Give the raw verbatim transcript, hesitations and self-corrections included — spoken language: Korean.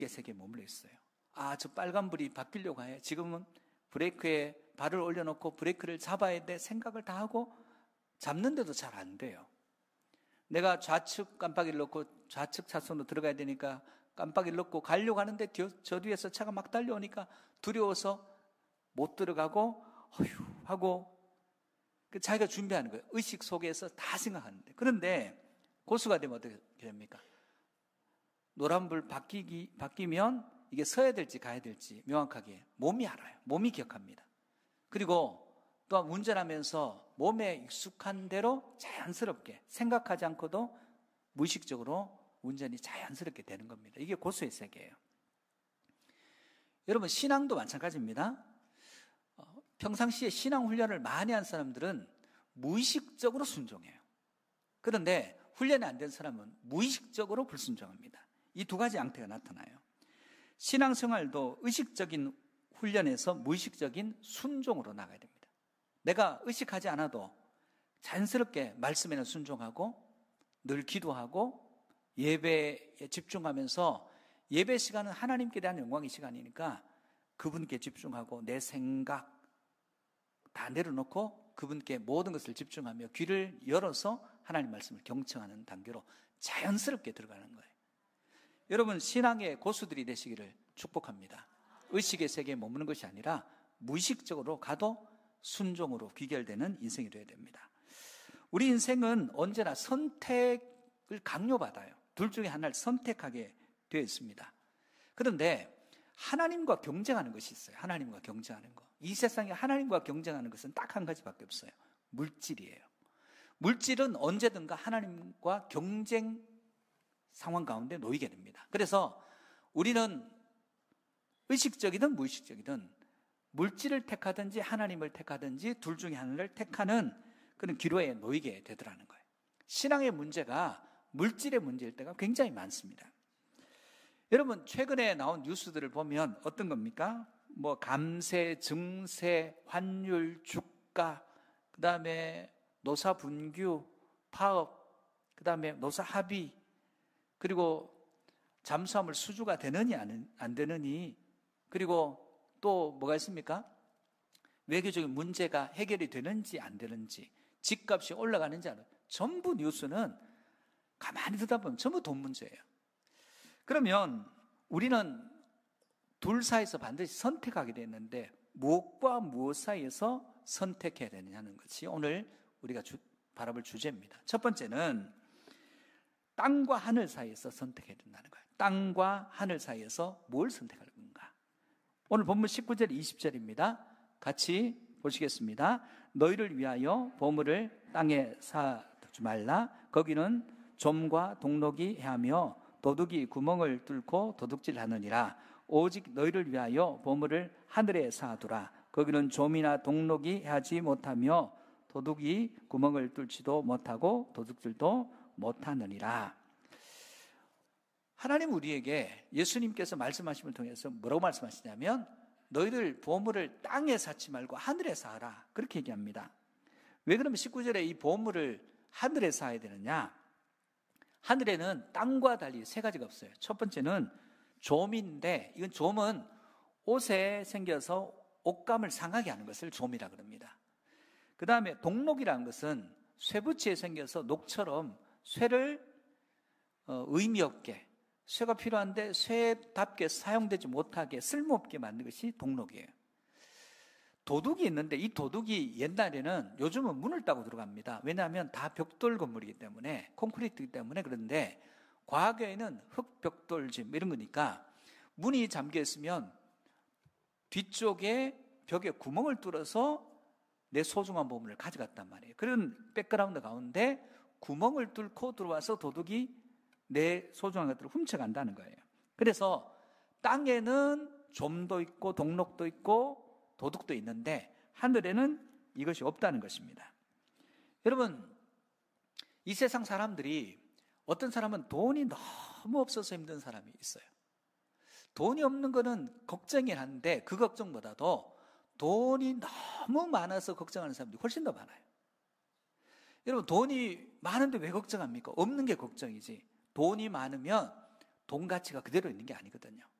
세계에 머물러 있어요. 아, 저 빨간불이 바뀌려고 해. 지금은 브레이크에 발을 올려놓고 브레이크를 잡아야 돼 생각을 다 하고 잡는데도 잘 안 돼요. 내가 좌측 깜빡이를 넣고 좌측 차선으로 들어가야 되니까 깜빡이를 넣고 가려고 하는데 저 뒤에서 차가 막 달려오니까 두려워서 못 들어가고 어휴 하고 자기가 준비하는 거예요. 의식 속에서 다 생각하는데. 그런데 고수가 되면 어떻게 됩니까? 노란불 바뀌기, 바뀌면 이게 서야 될지 가야 될지 명확하게 몸이 알아요. 몸이 기억합니다. 그리고 또한 운전하면서 몸에 익숙한 대로 자연스럽게 생각하지 않고도 무의식적으로 운전이 자연스럽게 되는 겁니다. 이게 고수의 세계예요. 여러분, 신앙도 마찬가지입니다. 어, 평상시에 신앙 훈련을 많이 한 사람들은 무의식적으로 순종해요. 그런데 훈련이 안 된 사람은 무의식적으로 불순종합니다. 이 두 가지 양태가 나타나요. 신앙생활도 의식적인 훈련에서 무의식적인 순종으로 나가야 됩니다. 내가 의식하지 않아도 자연스럽게 말씀에는 순종하고 늘 기도하고 예배에 집중하면서 예배 시간은 하나님께 대한 영광의 시간이니까 그분께 집중하고 내 생각 다 내려놓고 그분께 모든 것을 집중하며 귀를 열어서 하나님 말씀을 경청하는 단계로 자연스럽게 들어가는 거예요. 여러분, 신앙의 고수들이 되시기를 축복합니다. 의식의 세계에 머무는 것이 아니라 무의식적으로 가도 순종으로 귀결되는 인생이 되어야 됩니다. 우리 인생은 언제나 선택을 강요받아요. 둘 중에 하나를 선택하게 되어 있습니다. 그런데 하나님과 경쟁하는 것이 있어요. 하나님과 경쟁하는 것. 이 세상에 하나님과 경쟁하는 것은 딱 한 가지밖에 없어요. 물질이에요. 물질은 언제든가 하나님과 경쟁 상황 가운데 놓이게 됩니다. 그래서 우리는 의식적이든 무의식적이든 물질을 택하든지 하나님을 택하든지 둘 중에 하나를 택하는 그런 기로에 놓이게 되더라는 거예요. 신앙의 문제가 물질의 문제일 때가 굉장히 많습니다. 여러분, 최근에 나온 뉴스들을 보면 어떤 겁니까? 뭐 감세, 증세, 환율, 주가, 그 다음에 노사 분규, 파업, 그 다음에 노사 합의, 그리고 잠수함을 수주가 되느니 안 되느니, 그리고 또 뭐가 있습니까? 외교적인 문제가 해결이 되는지 안 되는지, 집값이 올라가는지 안 되는지, 전부 뉴스는 가만히 듣다 보면 전부 돈 문제예요. 그러면 우리는 둘 사이에서 반드시 선택하게 되는데 무엇과 무엇 사이에서 선택해야 되느냐는 것이 오늘 우리가 주, 바라볼 주제입니다. 첫 번째는 땅과 하늘 사이에서 선택해야 된다는 거예요. 땅과 하늘 사이에서 뭘 선택할 건가? 오늘 본문 십구 절 이십 절입니다. 같이 보시겠습니다. 너희를 위하여 보물을 땅에 사두지 말라. 거기는 좀과 동록이 해하며 도둑이 구멍을 뚫고 도둑질하느니라. 오직 너희를 위하여 보물을 하늘에 쌓아두라. 거기는 좀이나 동록이 하지 못하며 도둑이 구멍을 뚫지도 못하고 도둑질도 못하느니라. 하나님 우리에게 예수님께서 말씀하심을 통해서 뭐라고 말씀하시냐면 너희들 보물을 땅에 쌓지 말고 하늘에 쌓아라. 그렇게 얘기합니다. 왜 그러면 십구 절에 이 보물을 하늘에 쌓아야 되느냐? 하늘에는 땅과 달리 세 가지가 없어요. 첫 번째는 좀인데, 이건 좀은 옷에 생겨서 옷감을 상하게 하는 것을 좀이라 그럽니다. 그 다음에 동록이라는 것은 쇠붙이에 생겨서 녹처럼 쇠를 어, 의미 없게, 쇠가 필요한데 쇠답게 사용되지 못하게 쓸모없게 만든 것이 동록이에요. 도둑이 있는데 이 도둑이 옛날에는, 요즘은 문을 따고 들어갑니다. 왜냐하면 다 벽돌 건물이기 때문에, 콘크리트이기 때문에. 그런데 과거에는 흙벽돌집 이런 거니까 문이 잠겨 있으면 뒤쪽에 벽에 구멍을 뚫어서 내 소중한 보물을 가져갔단 말이에요. 그런 백그라운드 가운데 구멍을 뚫고 들어와서 도둑이 내 소중한 것들을 훔쳐간다는 거예요. 그래서 땅에는 좀도 있고 동록도 있고 도둑도 있는데 하늘에는 이것이 없다는 것입니다. 여러분, 이 세상 사람들이, 어떤 사람은 돈이 너무 없어서 힘든 사람이 있어요. 돈이 없는 거는 걱정이 한데 그 걱정보다도 돈이 너무 많아서 걱정하는 사람들이 훨씬 더 많아요. 여러분, 돈이 많은데 왜 걱정합니까? 없는 게 걱정이지. 돈이 많으면 돈 가치가 그대로 있는 게 아니거든요.